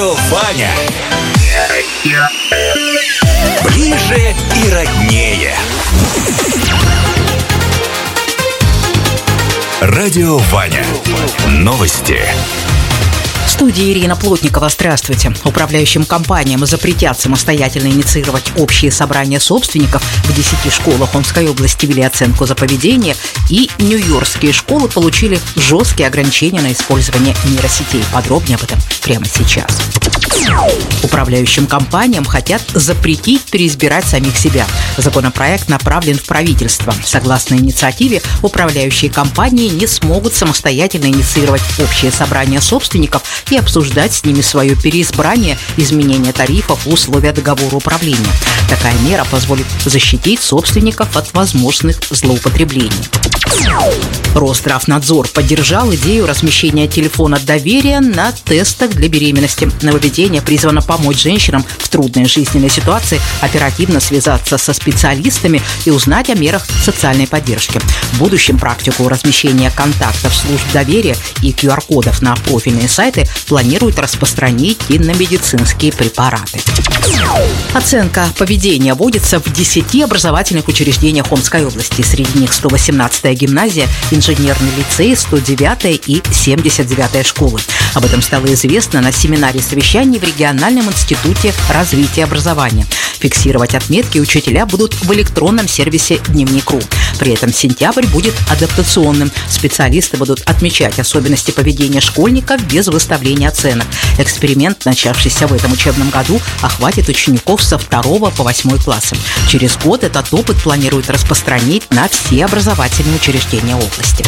Ваня. Ближе и роднее. Радио Ваня. Новости. В студии Ирина Плотникова. Здравствуйте. Управляющим компаниям запретят самостоятельно инициировать общие собрания собственников. В 10 школах Омской области ввели оценку за поведение, и нью-йоркские школы получили жесткие ограничения на использование нейросетей. Подробнее об этом прямо сейчас. Управляющим компаниям хотят запретить переизбирать самих себя. Законопроект направлен в правительство. Согласно инициативе, управляющие компании не смогут самостоятельно инициировать общие собрания собственников и обсуждать с ними свое переизбрание, изменение тарифов, условия договора управления. Такая мера позволит защитить собственников от возможных злоупотреблений. Росздравнадзор поддержал идею размещения телефона доверия на тестах для беременности. Нововведение призвано помочь женщинам в трудной жизненной ситуации оперативно связаться со специалистами и узнать о мерах социальной поддержки. В будущем практику размещения контактов служб доверия и QR-кодов на профильные сайты планируют распространить и на медицинские препараты. Оценка поведения вводится в 10 образовательных учреждениях Омской области. Среди них 118-я гимназия, инженерный лицей, 109-я и 79-я школы. Об этом стало известно на семинаре совещаний в региональном институте развития образования. Фиксировать отметки учителя будут в электронном сервисе «Дневник.ру». При этом сентябрь будет адаптационным. Специалисты будут отмечать особенности поведения школьников без выставления оценок. Эксперимент, начавшийся в этом учебном году, охватит учеников со 2 по 8 классы. Через год этот опыт планируют распространить на все образовательные учреждения области.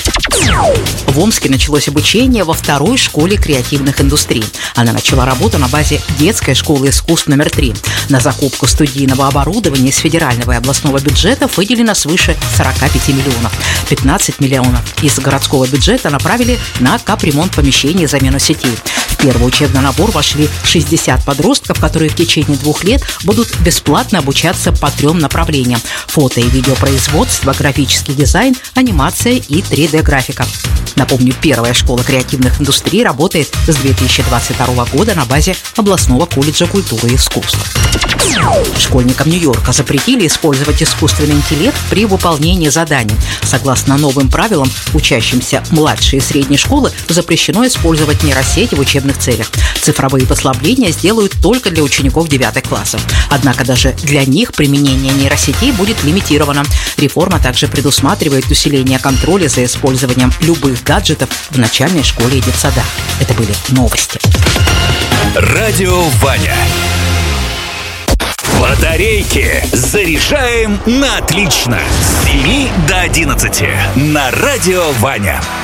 В Омске началось обучение во 2-й школе креативных индустрий. Она начала работу на базе детской школы искусств номер 3. На закупку студийного оборудования из федерального и областного бюджетов выделено свыше 45 миллионов. 15 миллионов из городского бюджета направили на капремонт помещений и замену сетей. В первый учебный набор вошли 60 подростков, которые в течение 2 лет будут бесплатно обучаться по 3 направлениям: фото- и видеопроизводство, графический дизайн, анимация и 3D-графика. Напомню, первая школа креативных индустрий работает с 2022 года на базе областного колледжа культуры и искусств. Школьникам Нью-Йорка запретили использовать искусственный интеллект при выполнении заданий. Согласно новым правилам, учащимся младшей и средней школы запрещено использовать нейросети в учебных целях. Цифровые послабления сделают только для учеников 9 классов. Однако даже для них применение нейросетей будет лимитировано. Реформа также предусматривает усиление контроля за использованием любых гаджетов в начальной школе и детсадах. Это были новости. Радио Ваня. Батарейки заряжаем на отлично. С 7 до 11 на Радио Ваня.